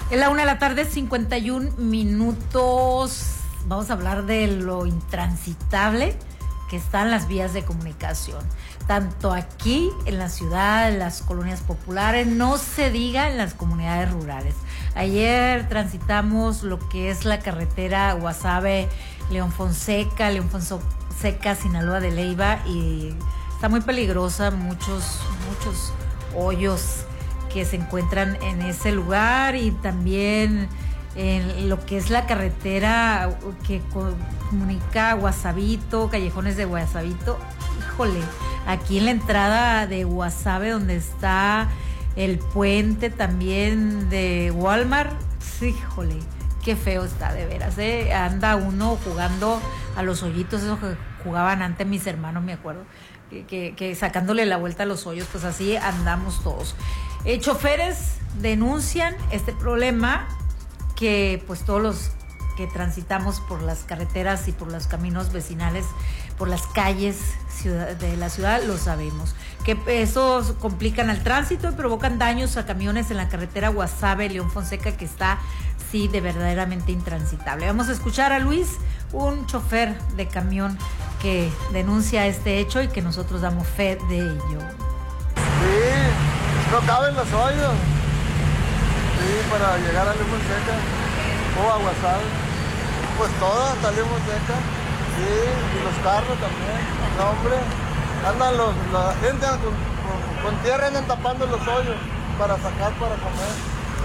Es la 1 de la tarde, 51 minutos. Vamos a hablar de lo intransitable que están las vías de comunicación. Tanto aquí en la ciudad, en las colonias populares, no se diga en las comunidades rurales. Ayer transitamos lo que es la carretera Guasave, León Fonseca, Sinaloa de Leyva, y está muy peligrosa, muchos hoyos que se encuentran en ese lugar, y también en lo que es la carretera que comunica Guasavito, Callejones de Guasavito. Híjole, aquí en la entrada de Guasave, donde está el puente también de Walmart, sí, híjole, qué feo está, de veras, anda uno jugando a los hoyitos, esos que jugaban antes mis hermanos, me acuerdo, que sacándole la vuelta a los hoyos, pues así andamos todos. Choferes denuncian este problema, que pues todos los que transitamos por las carreteras y por los caminos vecinales, por las calles de la ciudad, lo sabemos, que esos complican el tránsito y provocan daños a camiones en la carretera Guasave, León Fonseca, que está, sí, de verdaderamente intransitable. Vamos a escuchar a Luis, un chofer de camión que denuncia este hecho y que nosotros damos fe de ello. Sí, no caben los hoyos. Sí, para llegar a León Fonseca o a Guasave. Pues todas hasta León Fonseca. Sí, y los carros también. No, hombre, la gente con tierra andan tapando los hoyos para sacar, para comer.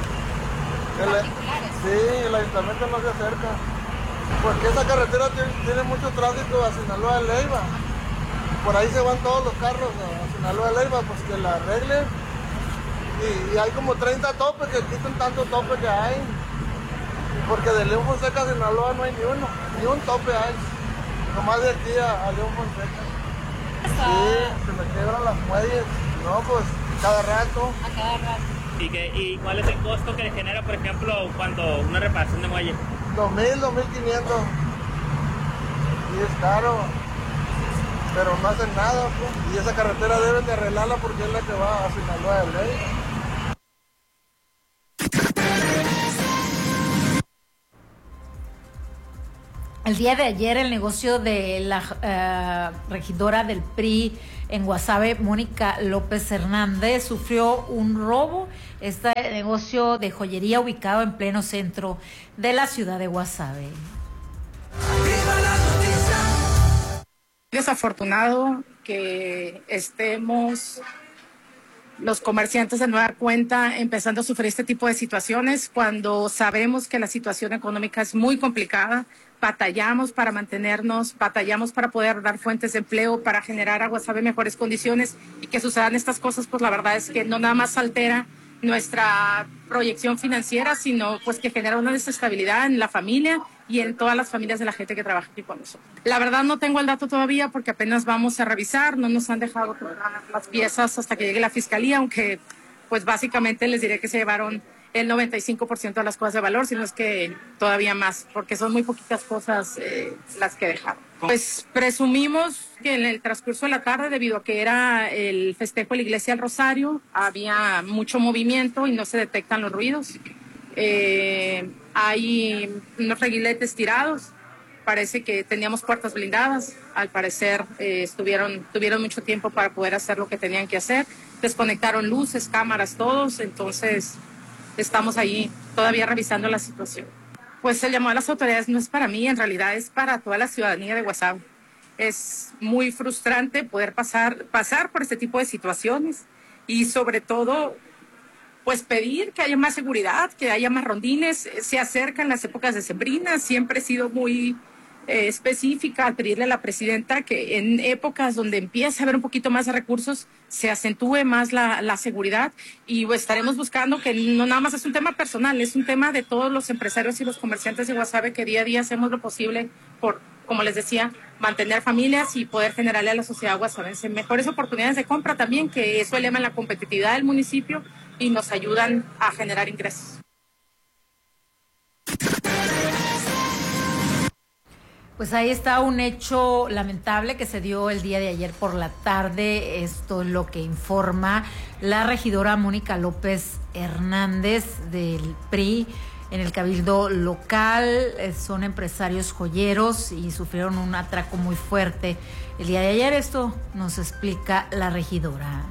Sí, el ayuntamiento no se acerca. Porque esa carretera tiene mucho tránsito a Sinaloa de Leyva. Por ahí se van todos los carros a Sinaloa de Leyva, pues que la arreglen. Y hay como 30 topes, que quiten tanto tope que hay. Porque de León Fonseca a Sinaloa no hay ni uno, ni un tope hay. Nomás de aquí a León Fonseca. Sí, se me quebran las muelles. No, pues cada rato. A cada rato. ¿Y cuál es el costo que le genera, por ejemplo, cuando una reparación de muelle? 2,000, 2,500. Y es caro. Pero no hacen nada, pues. Y esa carretera deben de arreglarla porque es la que va a Sinaloa de Leyva. El día de ayer, el negocio de la regidora del PRI en Guasave, Mónica López Hernández, sufrió un robo. Este negocio de joyería ubicado en pleno centro de la ciudad de Guasave. Desafortunado que estemos los comerciantes de nueva cuenta empezando a sufrir este tipo de situaciones cuando sabemos que la situación económica es muy complicada. Batallamos para mantenernos, batallamos para poder dar fuentes de empleo, para generar a Guasave mejores condiciones, y que sucedan estas cosas, pues la verdad es que no nada más altera nuestra proyección financiera, sino pues que genera una desestabilidad en la familia y en todas las familias de la gente que trabaja aquí con nosotros. La verdad no tengo el dato todavía porque apenas vamos a revisar, no nos han dejado tomar las piezas hasta que llegue la fiscalía, aunque pues básicamente les diré que se llevaron el 95% de las cosas de valor, sino es que todavía más, porque son muy poquitas cosas las que dejaron. Pues presumimos que en el transcurso de la tarde, debido a que era el festejo de la Iglesia del Rosario, había mucho movimiento y no se detectan los ruidos. Hay unos reguiletes tirados, parece que teníamos puertas blindadas, al parecer tuvieron mucho tiempo para poder hacer lo que tenían que hacer, desconectaron luces, cámaras, todos, entonces estamos ahí todavía revisando la situación. Pues el llamado a las autoridades no es para mí, en realidad es para toda la ciudadanía de Guasave. Es muy frustrante poder pasar por este tipo de situaciones y sobre todo pues pedir que haya más seguridad, que haya más rondines. Se acercan las épocas decembrinas, siempre he sido muy específica al pedirle a la presidenta que en épocas donde empiece a haber un poquito más de recursos se acentúe más la seguridad, y pues estaremos buscando que no nada más es un tema personal, es un tema de todos los empresarios y los comerciantes de Guasave, que día a día hacemos lo posible por, como les decía, mantener familias y poder generarle a la sociedad guasavense mejores oportunidades de compra también, que eso eleva la competitividad del municipio y nos ayudan a generar ingresos. Pues ahí está un hecho lamentable que se dio el día de ayer por la tarde. Esto es lo que informa la regidora Mónica López Hernández del PRI en el Cabildo local. Son empresarios joyeros y sufrieron un atraco muy fuerte el día de ayer. Esto nos explica la regidora.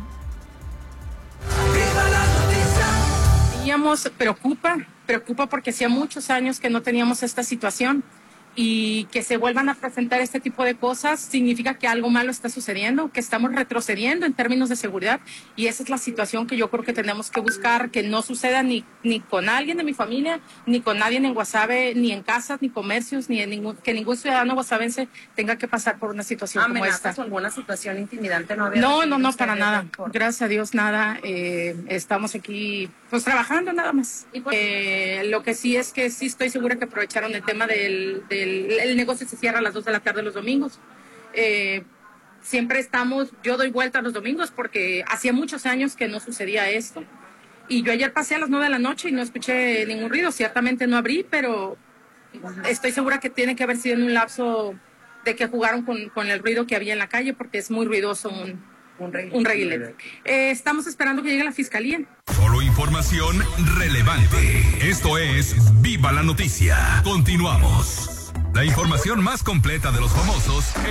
Preocupa porque hacía muchos años que no teníamos esta situación. Y que se vuelvan a presentar este tipo de cosas significa que algo malo está sucediendo, que estamos retrocediendo en términos de seguridad, y esa es la situación que yo creo que tenemos que buscar, que no suceda ni con alguien de mi familia, ni con nadie en Guasave, ni en casas, ni comercios, ni en que ningún ciudadano guasavense tenga que pasar por una situación como esta. ¿Amenazas o alguna situación intimidante no había? No, para nada. Gracias a Dios, nada. Estamos aquí pues trabajando nada más. Lo que sí es que sí estoy segura que aprovecharon el tema el negocio se cierra a las 2 de la tarde los domingos. Siempre yo doy vuelta los domingos porque hacía muchos años que no sucedía esto. Y yo ayer pasé a las 9 de la noche y no escuché ningún ruido. Ciertamente no abrí, pero estoy segura que tiene que haber sido en un lapso de que jugaron con el ruido que había en la calle, porque es muy ruidoso un reguilete. Estamos esperando que llegue la fiscalía. Solo información relevante. Esto es Viva la Noticia. Continuamos. La información más completa de los famosos